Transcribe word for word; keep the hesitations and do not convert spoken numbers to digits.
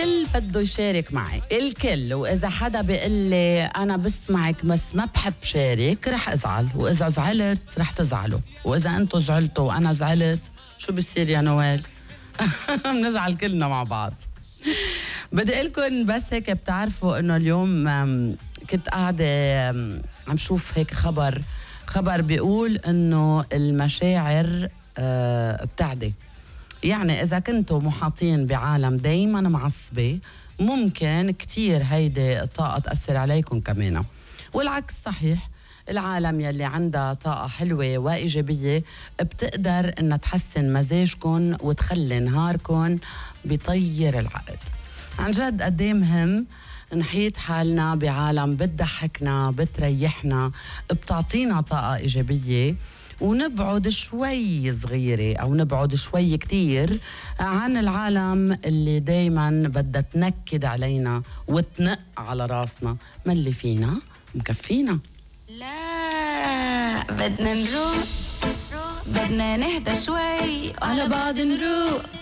الكل بده يشارك معي، الكل. وإذا حدا بيقول لي أنا بسمعك بس ما بحب شارك رح أزعل، وإذا زعلت رح تزعلوا، وإذا أنتوا زعلتوا وأنا زعلت شو بصير يا نوال؟ بنزعل كلنا مع بعض. بدي أقول لكم بس هيك بتعرفوا إنه اليوم كنت قاعدة عم شوف هيك خبر خبر بيقول إنه المشاعر بتعدي. يعني إذا كنتوا محاطين بعالم دايما معصبة ممكن كتير هيدي الطاقة تأثر عليكم كمان، والعكس صحيح. العالم يلي عندها طاقة حلوة وإيجابية بتقدر إنها تحسن مزاجكم وتخلي نهاركم بيطير العقل. عن جد قديه مهم نحيط حالنا بعالم بتضحكنا بتريحنا بتعطينا طاقة إيجابية، ونبعد شوي صغيرة أو نبعد شوي كتير عن العالم اللي دايما بدها تنكد علينا وتنق على راسنا. ما اللي فينا مكفينا. لا بدنا نروح، بدنا نهدى شوي على بعض نروق.